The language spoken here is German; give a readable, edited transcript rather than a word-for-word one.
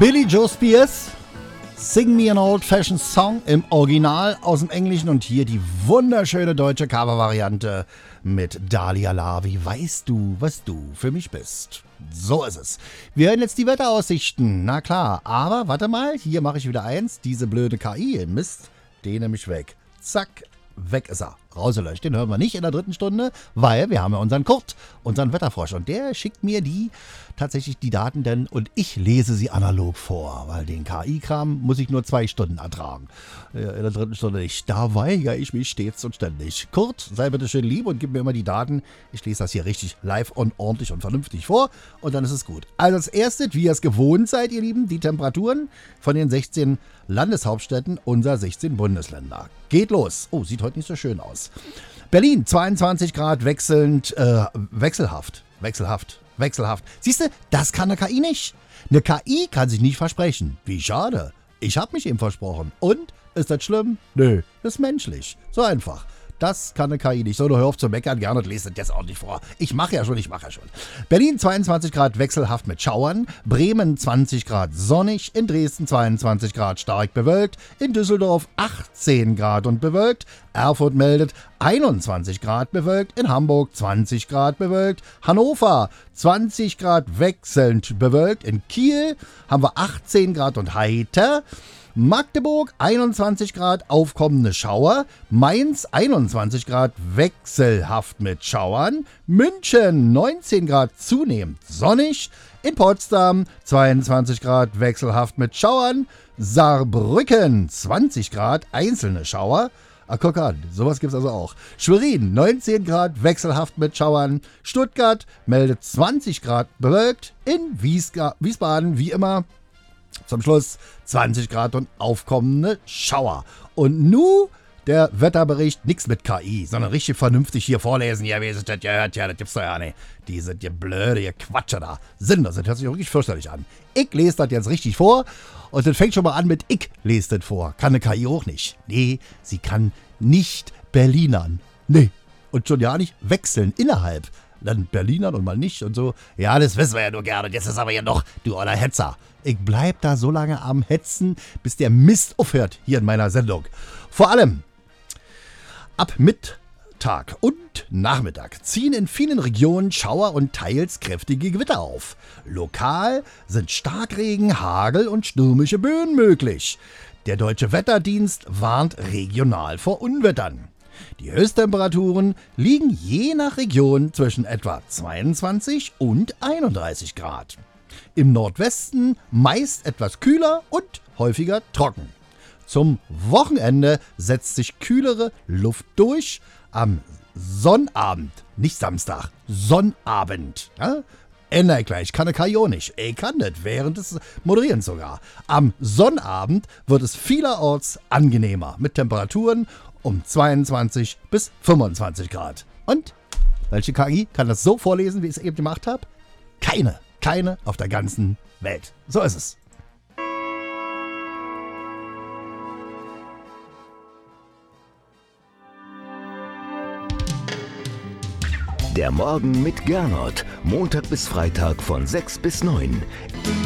Billy Joe Spears, Sing Me an Old-Fashioned Song im Original aus dem Englischen und hier die wunderschöne deutsche Cover-Variante mit Dalia Lavi. Weißt du, was du für mich bist? So ist es. Wir hören jetzt die Wetteraussichten, na klar. Aber warte mal, hier mache ich wieder eins. Diese blöde KI, Mist, den nehme ich weg. Zack, weg ist er. Rausgelöscht. Den hören wir nicht in der dritten Stunde, weil wir haben ja unseren Kurt, unseren Wetterfrosch. Und der schickt mir tatsächlich die Daten denn und ich lese sie analog vor, weil den KI-Kram muss ich nur 2 Stunden ertragen. In der dritten Stunde nicht. Da weigere ich mich stets und ständig. Kurt, sei bitte schön lieb und gib mir immer die Daten. Ich lese das hier richtig live und ordentlich und vernünftig vor und dann ist es gut. Also als erstes, wie ihr es gewohnt seid, ihr Lieben, die Temperaturen von den 16 Landeshauptstädten unserer 16 Bundesländer. Geht los. Oh, sieht heute nicht so schön aus. Berlin, 22 Grad, wechselhaft. Siehst du, das kann eine KI nicht. Eine KI kann sich nicht versprechen. Wie schade. Ich habe mich ihm versprochen. Und? Ist das schlimm? Nö, das ist menschlich. So einfach. Das kann eine KI nicht. So, du hör auf zu meckern, gerne und lese das jetzt ordentlich vor. Ich mache ja schon. Berlin 22 Grad wechselhaft mit Schauern, Bremen 20 Grad sonnig, in Dresden 22 Grad stark bewölkt, in Düsseldorf 18 Grad und bewölkt, Erfurt meldet 21 Grad bewölkt, in Hamburg 20 Grad bewölkt, Hannover 20 Grad wechselnd bewölkt, in Kiel haben wir 18 Grad und heiter, Magdeburg 21 Grad aufkommende Schauer, Mainz 21 Grad wechselhaft mit Schauern, München 19 Grad zunehmend sonnig, in Potsdam 22 Grad wechselhaft mit Schauern, Saarbrücken 20 Grad einzelne Schauer, guck an, sowas gibt's also auch. Schwerin 19 Grad wechselhaft mit Schauern, Stuttgart meldet 20 Grad bewölkt, in Wiesbaden wie immer zum Schluss 20 Grad und aufkommende Schauer. Und nu der Wetterbericht, nix mit KI, sondern richtig vernünftig hier vorlesen. Ja, wie ist das gehört? Ja, das gibt's doch ja nicht. Diese blöde Quatsche da. Sinnlos, das hört sich auch wirklich fürchterlich an. Ich lese das jetzt richtig vor und das fängt schon mal an mit ich lese das vor. Kann eine KI auch nicht. Nee, sie kann nicht Berlinern. Nee. Und schon ja nicht wechseln innerhalb. Dann Berlinern und mal nicht und so. Ja, das wissen wir ja nur gerne. Jetzt ist aber hier noch, du oller Hetzer. Ich bleib da so lange am Hetzen, bis der Mist aufhört hier in meiner Sendung. Vor allem ab Mittag und Nachmittag ziehen in vielen Regionen Schauer und teils kräftige Gewitter auf. Lokal sind Starkregen, Hagel und stürmische Böen möglich. Der Deutsche Wetterdienst warnt regional vor Unwettern. Die Höchsttemperaturen liegen je nach Region zwischen etwa 22 und 31 Grad. Im Nordwesten meist etwas kühler und häufiger trocken. Zum Wochenende setzt sich kühlere Luft durch. Am Sonnabend, nicht Samstag, Sonnabend. Ja? Ändere gleich, kann eine KI nicht. Ich kann das während des Moderierens sogar. Am Sonnabend wird es vielerorts angenehmer mit Temperaturen um 22 bis 25 Grad. Und welche KI kann das so vorlesen, wie ich es eben gemacht habe? Keine auf der ganzen Welt. So ist es. Der Morgen mit Gernot. Montag bis Freitag von 6 bis 9.